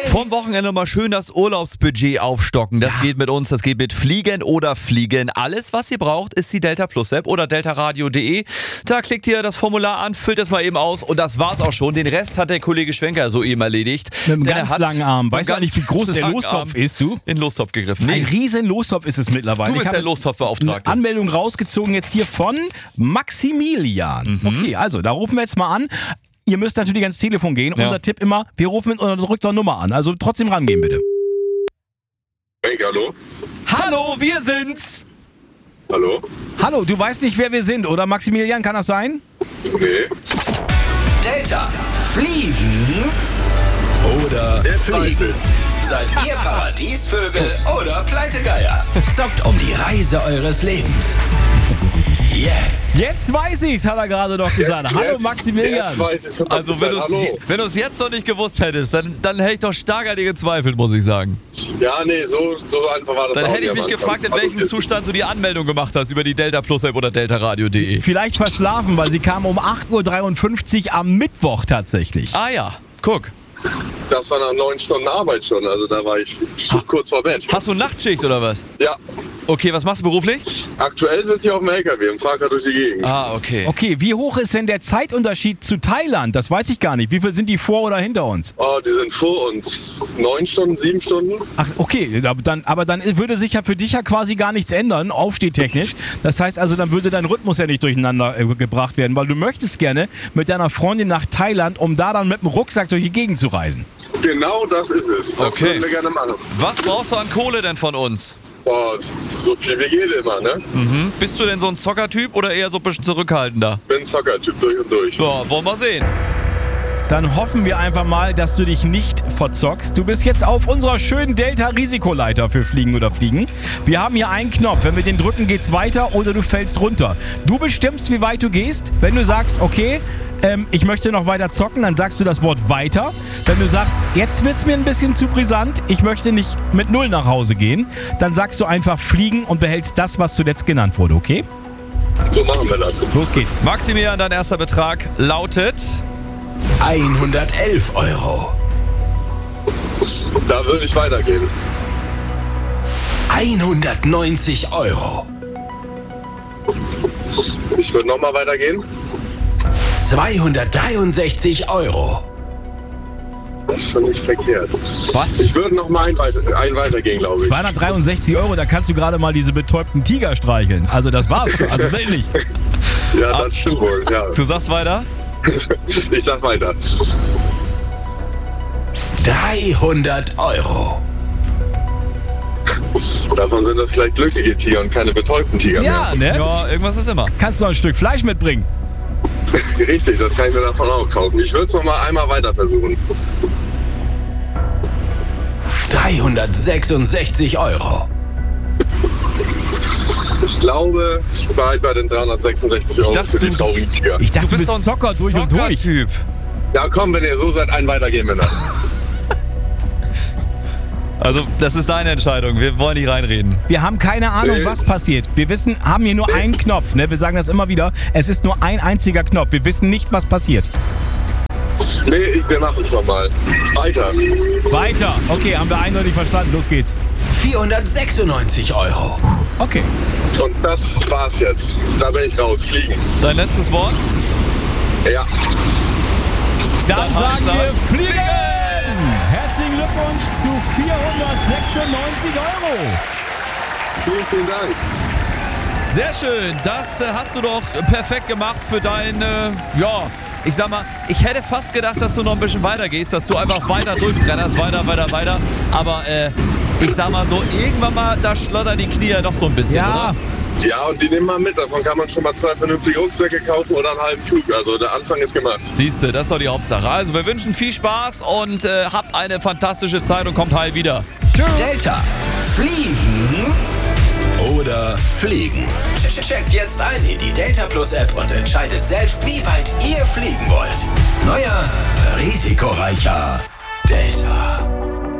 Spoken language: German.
Vom Wochenende mal schön das Urlaubsbudget aufstocken. Das geht mit uns, das geht mit Fliegen oder Fliegen. Alles, was ihr braucht, ist die Delta Plus App oder deltaradio.de. Da klickt ihr das Formular an, füllt es mal eben aus und das war's auch schon. Den Rest hat der Kollege Schwenker soeben erledigt. Mit einem ganz langen Arm. Weißt du eigentlich, wie groß der Lostopf ist, du? In den Lostopf gegriffen. Ein riesen Lostopf ist es mittlerweile. Du bist der Lostopfbeauftragte. Anmeldung rausgezogen jetzt hier von Maximilian. Okay, also da rufen wir jetzt mal an. Ihr müsst natürlich ans Telefon gehen. Ja. Unser Tipp immer, wir rufen mit unterdrückter Nummer an. Also trotzdem rangehen, bitte. Hey, hallo? Hallo, wir sind's. Hallo? Hallo, du weißt nicht, wer wir sind, oder Maximilian? Kann das sein? Nee. Delta. Fliegen oder fliegen? Seid ihr Paradiesvögel oder Pleitegeier? Zockt um die Reise eures Lebens. Jetzt weiß ich's, hat er gerade doch gesagt. Hallo Maximilian. Jetzt weiß ich's. Also wenn du es jetzt noch nicht gewusst hättest, dann hätte ich doch stark an dir gezweifelt, muss ich sagen. Ja, nee, so einfach war das. Dann auch hätte ich mich gefragt, in welchem Zustand du die Anmeldung gemacht hast über die Delta Plus App oder deltaradio.de. Vielleicht verschlafen, weil sie kam um 8:53 Uhr am Mittwoch tatsächlich. Ah ja, guck. Das war nach 9 Stunden Arbeit schon, also da war ich kurz vor Bett. Hast du Nachtschicht oder was? Ja. Okay, was machst du beruflich? Aktuell sitze ich auf dem LKW und fahre gerade durch die Gegend. Ah, okay. Okay, wie hoch ist denn der Zeitunterschied zu Thailand? Das weiß ich gar nicht. Wie viel sind die vor oder hinter uns? Oh, die sind vor uns 9 Stunden, 7 Stunden. Ach, okay, aber dann würde sich ja für dich ja quasi gar nichts ändern, aufstehtechnisch. Das heißt also, dann würde dein Rhythmus ja nicht durcheinander gebracht werden, weil du möchtest gerne mit deiner Freundin nach Thailand, um da dann mit dem Rucksack durch die Gegend zu reisen. Genau das ist es. Das würden wir gerne machen. Was brauchst du an Kohle denn von uns? Oh, so viel wie geht immer, ne? Mhm. Bist du denn so ein Zockertyp oder eher so ein bisschen zurückhaltender? Bin Zockertyp durch und durch. Ja, wollen wir sehen. Dann hoffen wir einfach mal, dass du dich nicht verzockst. Du bist jetzt auf unserer schönen Delta-Risikoleiter für Fliegen oder Fliegen. Wir haben hier einen Knopf. Wenn wir den drücken, geht's weiter oder du fällst runter. Du bestimmst, wie weit du gehst. Wenn du sagst, okay, ich möchte noch weiter zocken, dann sagst du das Wort weiter. Wenn du sagst, jetzt wird's mir ein bisschen zu brisant, ich möchte nicht mit 0 nach Hause gehen, dann sagst du einfach fliegen und behältst das, was zuletzt genannt wurde, okay? So machen wir das. Los geht's. Maximilian, dein erster Betrag lautet 111 Euro. Da würde ich weitergehen. 190 Euro. Ich würde nochmal weitergehen. 263 Euro. Das ist schon nicht verkehrt. Was? Ich würde nochmal einen weitergehen, glaube ich. 263 Euro, da kannst du gerade mal diese betäubten Tiger streicheln. Also das war's schon, also wirklich. Ja, das stimmt wohl, ja. Du sagst weiter? Ich sag weiter. 300 Euro. Davon sind das vielleicht glückliche Tiger und keine betäubten Tiger Ja, mehr. ne? Ja, irgendwas ist immer. Kannst du noch ein Stück Fleisch mitbringen? Richtig, das kann ich mir davon auch kaufen. Ich würde es nochmal einmal weiter versuchen. 366 Euro. Ich glaube, ich bleibe bei den 366 Euro dachte, für die du- traurigen Tiger. Ich dachte, Du bist doch ein Zocker durch und durch. Zockertyp. Ja komm, wenn ihr so seid, einen weitergehen wir dann. Also, das ist deine Entscheidung. Wir wollen nicht reinreden. Wir haben keine Ahnung, was passiert. Wir haben hier nur einen Knopf. Ne? Wir sagen das immer wieder. Es ist nur ein einziger Knopf. Wir wissen nicht, was passiert. Nee, wir machen es nochmal. Weiter. Weiter. Okay, haben wir eindeutig verstanden. Los geht's. 496 Euro. Okay. Und das war's jetzt. Da bin ich raus. Fliegen. Dein letztes Wort? Ja. Dann heißt sagen wir das Fliegen! Herzlichen Glückwunsch zu 496 Euro. Vielen, vielen Dank. Sehr schön. Das hast du doch perfekt gemacht für dein, ich sag mal, ich hätte fast gedacht, dass du noch ein bisschen weiter gehst, dass du einfach weiter durchbrennerst, weiter. Aber ich sag mal so, irgendwann mal, da schlottern die Knie ja doch so ein bisschen, Ja, oder? Ja, und die nehmen wir mit. Davon kann man schon mal 2 vernünftige Rucksäcke kaufen oder einen halben Flug. Also der Anfang ist gemacht. Siehste, das ist doch die Hauptsache. Also wir wünschen viel Spaß und habt eine fantastische Zeit und kommt heil wieder. Delta. Fliegen oder fliegen. Checkt jetzt ein in die Delta Plus App und entscheidet selbst, wie weit ihr fliegen wollt. Neuer, risikoreicher Delta.